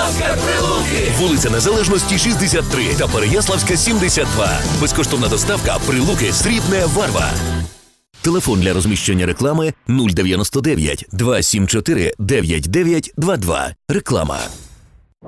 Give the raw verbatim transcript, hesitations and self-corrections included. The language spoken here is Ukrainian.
Переяславська Прилуки. Вулиця Незалежності, шістдесят три та Переяславська, сімдесят два. Безкоштовна доставка. Прилуки, Срібне, Варва. Телефон для розміщення реклами нуль дев'яносто дев'ять два сім чотири дев'ять дев'ять два два. Реклама.